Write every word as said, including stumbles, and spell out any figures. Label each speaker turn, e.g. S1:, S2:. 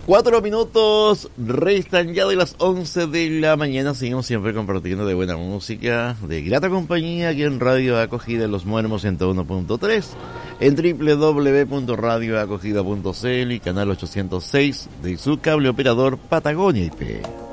S1: Cuatro minutos restan ya de las once de la mañana. Seguimos siempre compartiendo de buena música, de grata compañía aquí en Radio Acogida en Los Muermos ciento uno punto tres, en doble u doble u doble u punto radio acogida punto c l y canal ochocientos seis de su cable operador Patagonia I P.